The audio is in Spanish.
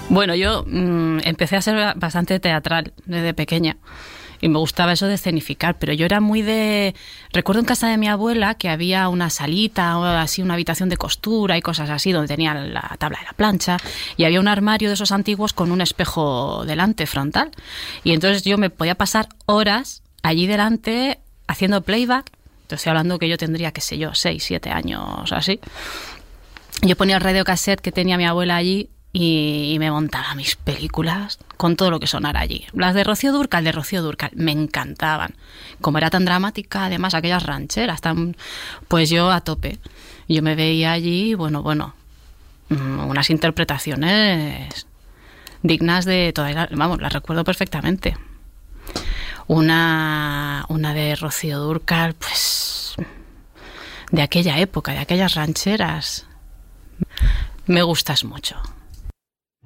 Bueno, yo empecé a ser bastante teatral desde pequeña y me gustaba eso de escenificar, pero yo era muy de... Recuerdo en casa de mi abuela que había una salita o así, una habitación de costura y cosas así, donde tenía la tabla de la plancha y había un armario de esos antiguos con un espejo delante, frontal. Y entonces yo me podía pasar horas allí delante haciendo playback. Te estoy hablando que yo tendría, qué sé yo, 6, 7 años así. Yo ponía el radiocassette que tenía mi abuela allí y me montaba mis películas con todo lo que sonara allí. Las de Rocío Dúrcal, me encantaban. Como era tan dramática, además, aquellas rancheras, pues yo a tope. Yo me veía allí, bueno, unas interpretaciones dignas de todas, vamos, las recuerdo perfectamente. Una de Rocío Dúrcal, pues de aquella época, de aquellas rancheras. Me gustas mucho.